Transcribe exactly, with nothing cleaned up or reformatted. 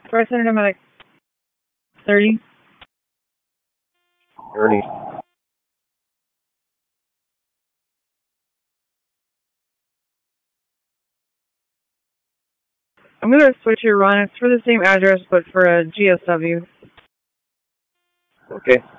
So I sent him at like thirty. thirty. I'm gonna switch your run. It's for the same address, but for a G S W. Okay.